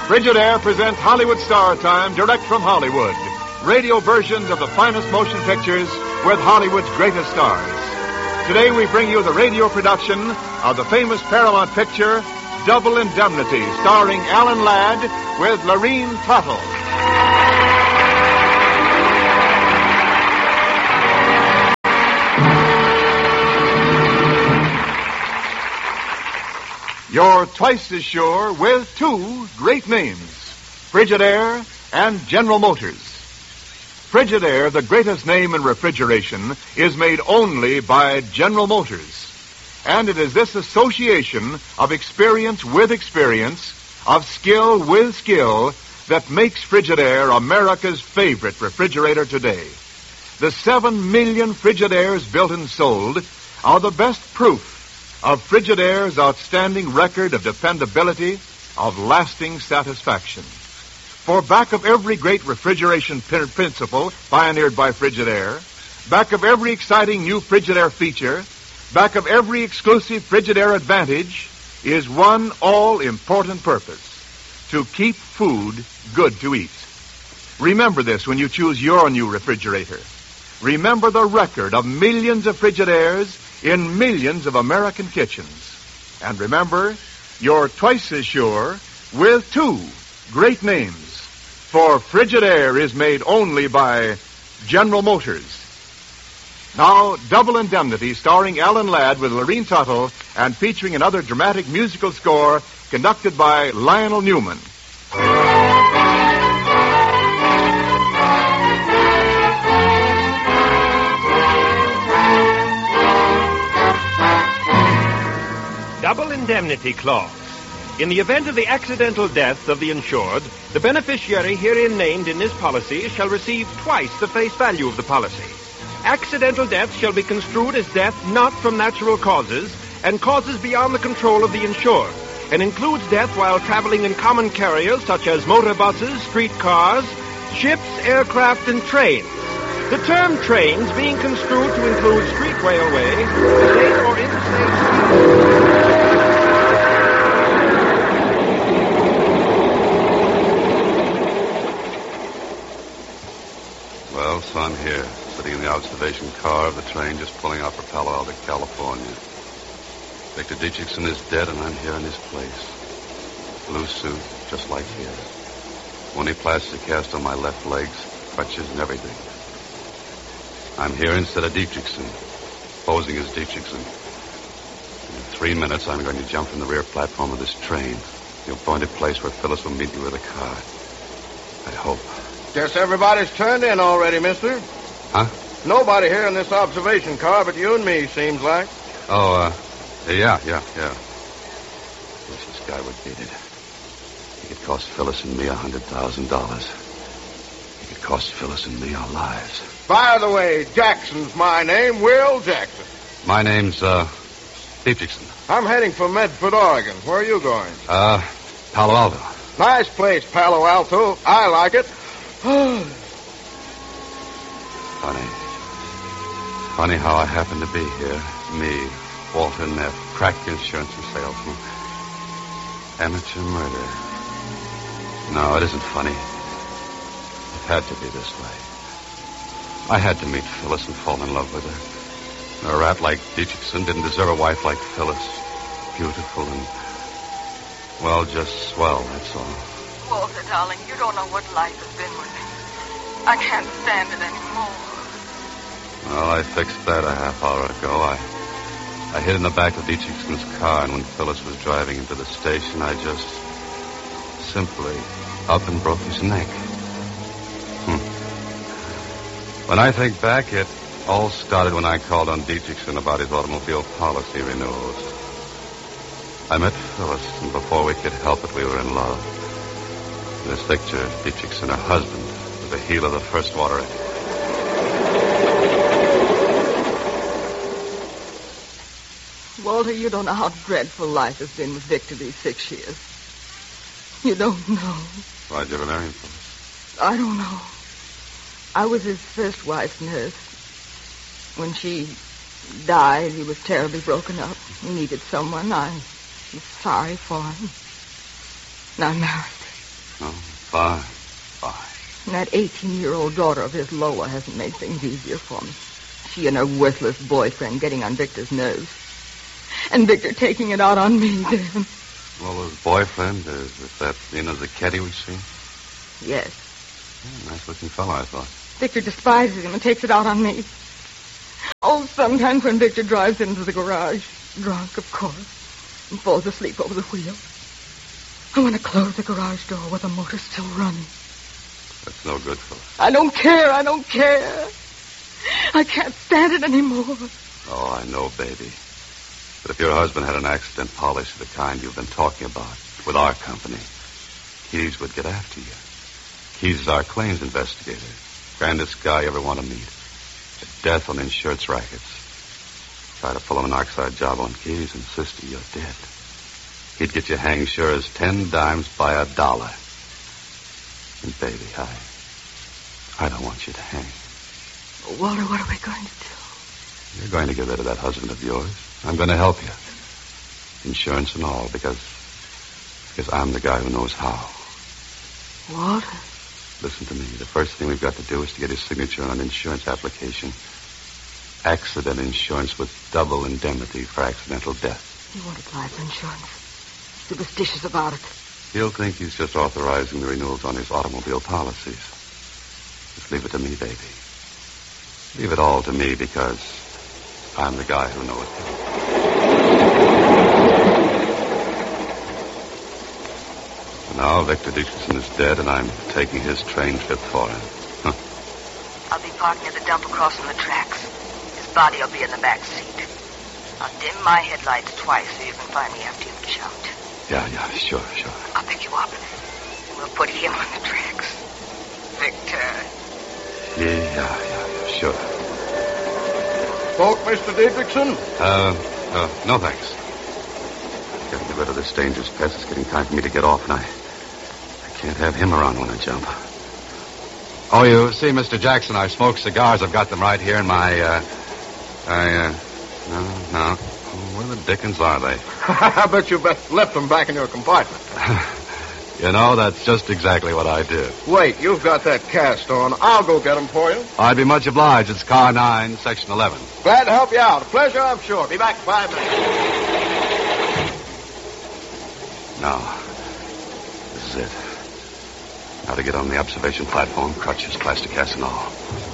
Frigidaire presents Hollywood Star Time direct from Hollywood. Radio versions of the finest motion pictures with Hollywood's greatest stars. Today we bring you the radio production of the famous Paramount picture, Double Indemnity, starring Alan Ladd with Lorene Tuttle. You're twice as sure with two great names, Frigidaire and General Motors. Frigidaire, the greatest name in refrigeration, is made only by General Motors. And it is this association of experience with experience, of skill with skill, that makes Frigidaire America's favorite refrigerator today. The 7 million Frigidaires built and sold are the best proof of Frigidaire's outstanding record of dependability, of lasting satisfaction. For back of every great refrigeration principle pioneered by Frigidaire, back of every exciting new Frigidaire feature, back of every exclusive Frigidaire advantage, is one all-important purpose: to keep food good to eat. Remember this when you choose your new refrigerator. Remember the record of millions of Frigidaires in millions of American kitchens. And remember, you're twice as sure with two great names. For Frigidaire is made only by General Motors. Now, Double Indemnity, starring Alan Ladd with Lorene Tuttle and featuring another dramatic musical score conducted by Lionel Newman. Double indemnity clause. In the event of the accidental death of the insured, the beneficiary herein named in this policy shall receive twice the face value of the policy. Accidental death shall be construed as death not from natural causes and causes beyond the control of the insured, and includes death while traveling in common carriers such as motor buses, streetcars, ships, aircraft, and trains. The term trains being construed to include street railway, state or interstate. Well, son, here, sitting in the observation car of the train just pulling out for Palo Alto, California. Victor Dietrichson is dead, and I'm here in his place. Blue suit, just like his. Only plaster cast on my left legs, crutches and everything. I'm here instead of Dietrichson, posing as Dietrichson. In 3 minutes, I'm going to jump from the rear platform of this train. The appointed place where Phyllis will meet me with a car. I hope. Guess everybody's turned in already, mister. Huh? Nobody here in this observation car but you and me, seems like. Oh, yeah. Wish this guy would beat it. He could cost Phyllis and me $100,000. He could cost Phyllis and me our lives. By the way, Jackson's my name, Will Jackson. My name's, Dietrichson. I'm heading for Medford, Oregon. Where are you going? Palo Alto. Nice place, Palo Alto. I like it. Funny how I happen to be here. Me, Walter Neff, crack insurance and salesman. Amateur murder. No, it isn't funny. It had to be this way. I had to meet Phyllis and fall in love with her. A rat like Dietrichson didn't deserve a wife like Phyllis. Beautiful and, well, just swell, that's all. Walter, darling, you don't know what life has been with me. I can't stand it anymore. Well, I fixed that a half hour ago. I hid in the back of Dietrichson's car, and when Phyllis was driving into the station, I just simply up and broke his neck. When I think back, it all started when I called on Dietrichson about his automobile policy renewals. I met Phyllis, and before we could help it, we were in love. This picture, Dietrichson, her husband, was the heel of the first water. Walter, you don't know how dreadful life has been with Victor these 6 years. You don't know. Why'd you ever marry him, Phyllis? I don't know. I was his first wife's nurse. When she died, he was terribly broken up. He needed someone. I was sorry for him. And I married. Oh, fine. And that 18-year-old daughter of his, Lola, hasn't made things easier for me. She and her worthless boyfriend getting on Victor's nerves. And Victor taking it out on me, Dan. Lola's boyfriend, is that Nina Zacchetti we've seen? Yes. Yeah, nice-looking fellow, I thought. Victor despises him and takes it out on me. Oh, sometimes when Victor drives into the garage, drunk, of course, and falls asleep over the wheel, I want to close the garage door with the motor still running. That's no good, Phyllis. I don't care. I can't stand it anymore. Oh, I know, baby. But if your husband had an accident policy the kind you've been talking about with our company, Keyes would get after you. Keyes is our claims investigator. Grandest guy you ever want to meet. A death on insurance rackets. Try to pull a monoxide job on Keyes, and sister, you're dead. He'd get you hanged sure as 10 dimes by $1. And baby, I don't want you to hang. Walter, what are we going to do? You're going to get rid of that husband of yours. I'm going to help you. Insurance and all, because I'm the guy who knows how. Walter? Listen to me. The first thing we've got to do is to get his signature on an insurance application. Accident insurance with double indemnity for accidental death. He wanted life insurance. Superstitious about it. He'll think he's just authorizing the renewals on his automobile policies. Just leave it to me, baby. Leave it all to me, because I'm the guy who knows it. Now Victor Dickerson is dead, and I'm taking his train trip for him. Huh. I'll be parked near the dump across from the tracks. His body will be in the back seat. I'll dim my headlights twice so you can find me after you've jumped. Yeah, sure. I'll pick you up, and we'll put him on the tracks. Victor. Yeah, sure. Spoke, Mr. Dietrichson? No thanks. I've got to get rid of this dangerous pest. It's getting time for me to get off, and I can't have him around when I jump. Oh, you see, Mr. Jackson, I smoke cigars. I've got them right here in my, No. Where the dickens are they? I bet you left them back in your compartment. You know, that's just exactly what I did. Wait, you've got that cast on. I'll go get them for you. I'd be much obliged. It's car 9, section 11. Glad to help you out. A pleasure, I'm sure. Be back in 5 minutes. Now, this is it. Now to get on the observation platform, crutches, plastic cast and all.